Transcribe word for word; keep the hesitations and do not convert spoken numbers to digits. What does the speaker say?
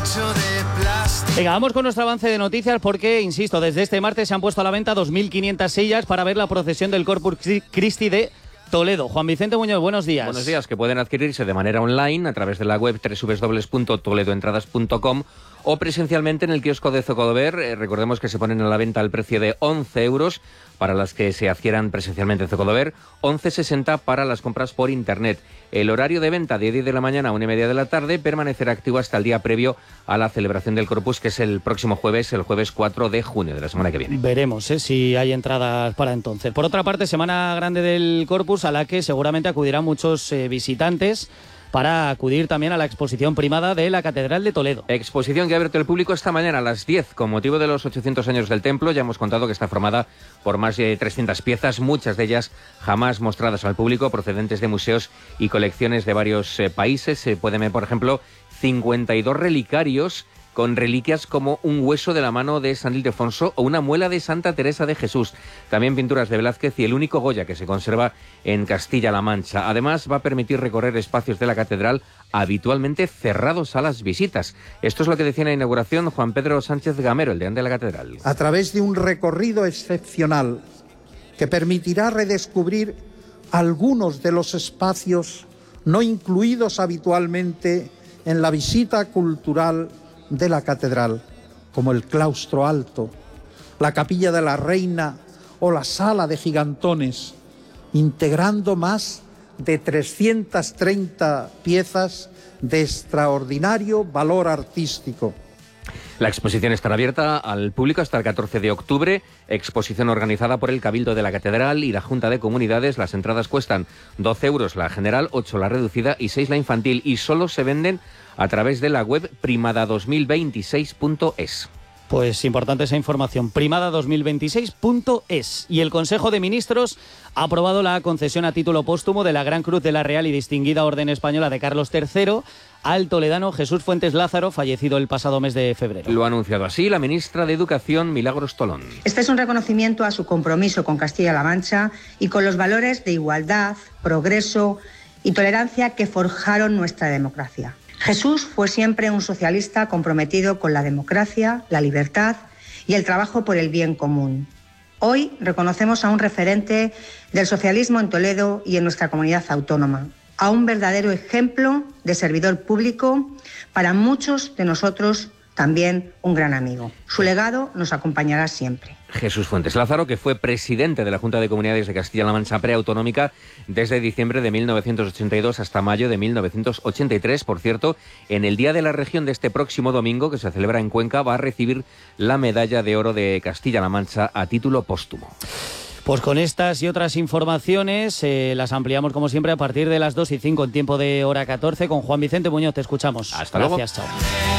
Venga, vamos con nuestro avance de noticias porque, insisto, desde este martes se han puesto a la venta dos mil quinientas sillas para ver la procesión del Corpus Christi de Toledo. Juan Vicente Muñoz, buenos días. Buenos días, que pueden adquirirse de manera online a través de la web doble u doble u doble u punto toledoentradas punto com o presencialmente en el kiosco de Zocodover. Eh, recordemos que se ponen a la venta al precio de once euros para las que se adquieran presencialmente en Zocodover, once sesenta para las compras por internet. El horario de venta de diez de la mañana a una y media de la tarde permanecerá activo hasta el día previo a la celebración del Corpus, que es el próximo jueves, el jueves cuatro de junio de la semana que viene. Veremos ¿eh? si hay entradas para entonces. Por otra parte, semana grande del Corpus a la que seguramente acudirán muchos eh, visitantes para acudir también a la exposición primada de la Catedral de Toledo. Exposición que ha abierto el público esta mañana a las diez con motivo de los ochocientos años del templo. Ya hemos contado que está formada por más de trescientas piezas, muchas de ellas jamás mostradas al público, procedentes de museos y colecciones de varios eh, países. Se pueden ver, por ejemplo, cincuenta y dos relicarios con reliquias como un hueso de la mano de San Ildefonso o una muela de Santa Teresa de Jesús. También pinturas de Velázquez y el único Goya que se conserva en Castilla-La Mancha. Además, va a permitir recorrer espacios de la catedral habitualmente cerrados a las visitas. Esto es lo que decía en la inauguración Juan Pedro Sánchez Gamero, el deán de la catedral. A través de un recorrido excepcional que permitirá redescubrir algunos de los espacios no incluidos habitualmente en la visita cultural de la catedral, como el claustro alto, la capilla de la Reina o la sala de gigantones, integrando más de trescientas treinta piezas de extraordinario valor artístico. La exposición estará abierta al público hasta el catorce de octubre, exposición organizada por el Cabildo de la Catedral y la Junta de Comunidades. Las entradas cuestan doce euros la general, ocho la reducida y seis la infantil, y solo se venden a través de la web primada dos mil veintiséis punto es. Pues importante esa información, primada dos mil veintiséis punto es. Y el Consejo de Ministros ha aprobado la concesión a título póstumo de la Gran Cruz de la Real y Distinguida Orden Española de Carlos tercero al toledano Jesús Fuentes Lázaro, fallecido el pasado mes de febrero. Lo ha anunciado así la ministra de Educación, Milagros Tolón. Este es un reconocimiento a su compromiso con Castilla-La Mancha y con los valores de igualdad, progreso y tolerancia que forjaron nuestra democracia. Jesús fue siempre un socialista comprometido con la democracia, la libertad y el trabajo por el bien común. Hoy reconocemos a un referente del socialismo en Toledo y en nuestra comunidad autónoma, a un verdadero ejemplo de servidor público, para muchos de nosotros también un gran amigo. Su legado nos acompañará siempre. Jesús Fuentes Lázaro, que fue presidente de la Junta de Comunidades de Castilla-La Mancha preautonómica desde diciembre de mil novecientos ochenta y dos hasta mayo de mil novecientos ochenta y tres. Por cierto, en el Día de la Región de este próximo domingo, que se celebra en Cuenca, va a recibir la Medalla de Oro de Castilla-La Mancha a título póstumo. Pues con estas y otras informaciones eh, las ampliamos como siempre a partir de las dos y cinco en tiempo de hora catorce con Juan Vicente Muñoz. Te escuchamos. Hasta Gracias, luego. Chao.